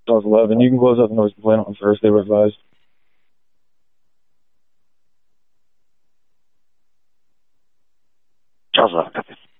Jaws 11. You can close out the noise complaint on first. They were advised. Jaws 11.